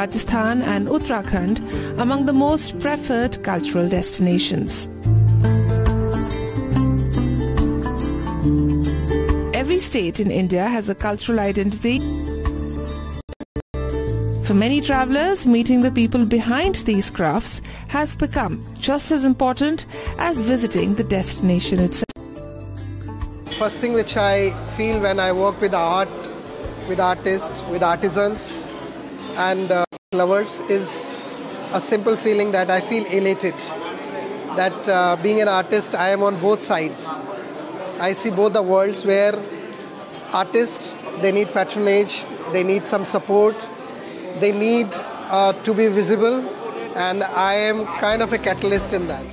Rajasthan and Uttarakhand among the most preferred cultural destinations. Every state in India has a cultural identity. For many travelers, meeting the people behind these crafts has become just as important as visiting the destination itself. First thing which I feel when I work with art, with artists, with artisans and lovers is a simple feeling that I feel elated. That being an artist, I am on both sides. I see both the worlds where artists, they need patronage, they need some support, they need to be visible, and I am kind of a catalyst in that.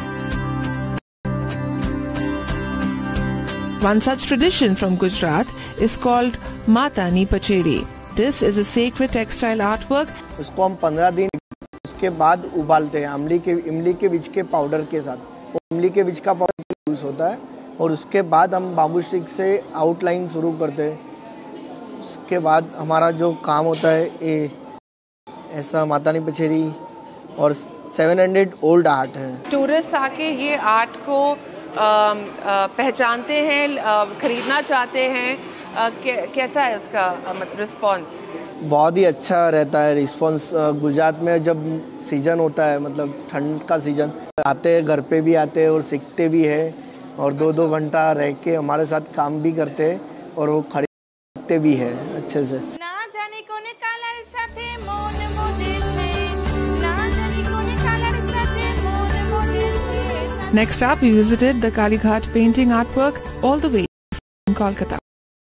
One such tradition from Gujarat is called Matani Pachedi. This is a sacred textile artwork. उसको हम 15 दिन उसके बाद उबालते हैं इमली के बीज के पाउडर के साथ। इमली के बीज का पाउडर यूज होता है और उसके बाद हम बाम्बू स्टिक से आउटलाइन शुरू करते हैं। उसके बाद हमारा जो काम होता है ये ऐसा मातानी पचेरी और 700 ओल्ड आर्ट है। टूरिस्ट आके ये आर्ट को पहचानते हैं, खरीदना चाहते हैं, कैसा है उसका रिस्पॉन्स? बहुत ही अच्छा रहता है रिस्पॉन्स। गुजरात में जब सीजन होता है, मतलब ठंड का सीजन, आते हैं, घर पे भी आते हैं और सीखते भी है और 2-2 घंटा रह के हमारे साथ काम भी करते हैं और वो खरीदते भी है अच्छे से। Next up, we visited the Kalighat painting artwork all the way from Kolkata.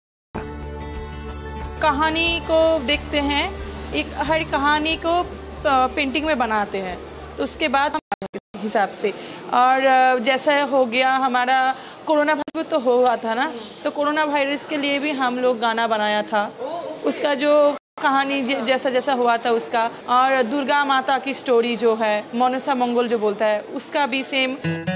कहानी को देखते हैं, हर कहानी को पेंटिंग में बनाते हैं, तो उसके बाद हम हिसाब से और जैसा हो गया हमारा कोरोना वायरस तो हुआ था ना, तो कोरोना वायरस के लिए भी हम लोग गाना बनाया था, उसका जो कहानी जैसा जैसा हुआ था उसका, और दुर्गा माता की स्टोरी जो है मनसा मंगल जो बोलता है उसका भी same.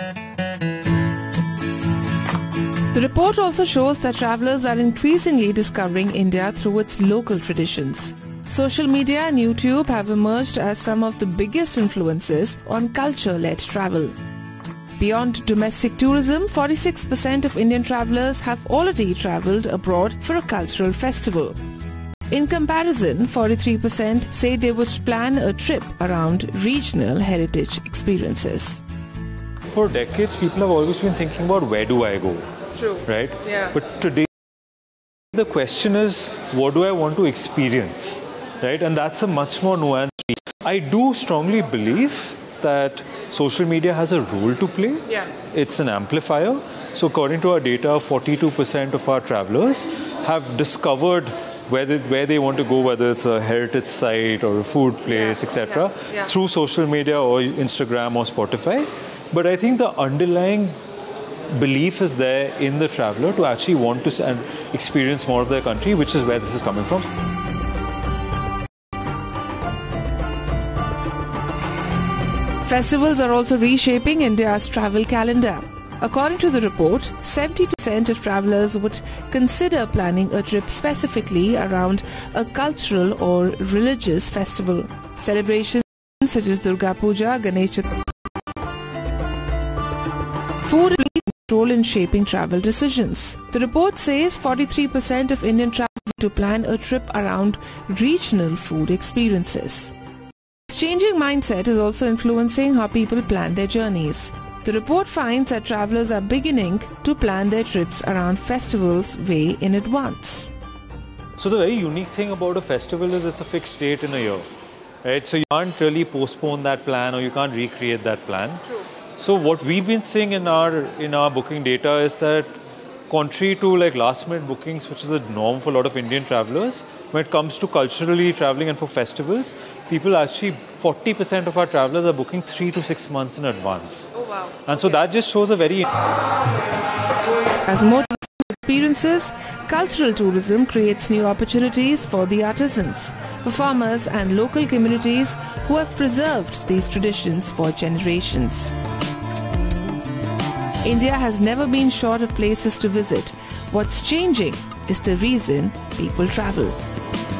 The report also shows that travelers are increasingly discovering India through its local traditions. Social media and YouTube have emerged as some of the biggest influences on culture-led travel. Beyond domestic tourism, 46% of Indian travelers have already traveled abroad for a cultural festival. In comparison, 43% say they would plan a trip around regional heritage experiences. For decades, people have always been thinking about where do I go? True. Right? Yeah. But today, the question is, what do I want to experience? Right? And that's a much more nuanced piece. I do strongly believe that social media has a role to play. Yeah. It's an amplifier. So according to our data, 42% of our travelers have discovered where they want to go, whether it's a heritage site or a food place, etc., through social media or Instagram or Spotify. But I think the underlying belief is there in the traveler to actually want to experience more of their country, which is where this is coming from. Festivals are also reshaping India's travel calendar. According to the report, 70% of travelers would consider planning a trip specifically around a cultural or religious festival. Celebrations such as Durga Puja, Ganesh Chaturthi. Food plays a role in shaping travel decisions. The report says 43% of Indian travelers to plan a trip around regional food experiences. This changing mindset is also influencing how people plan their journeys. The report finds that travelers are beginning to plan their trips around festivals way in advance. So the very unique thing about a festival is it's a fixed date in a year, right? So you can't really postpone that plan or you can't recreate that plan. True. So what we've been seeing in our booking data is that contrary to like last minute bookings, which is a norm for a lot of Indian travelers, when it comes to culturally traveling and for festivals, people actually 40% of our travelers are booking 3 to 6 months in advance. Oh wow. And so that just shows a very... As more experiences, cultural tourism creates new opportunities for the artisans, performers and local communities who have preserved these traditions for generations. India has never been short of places to visit. What's changing is the reason people travel.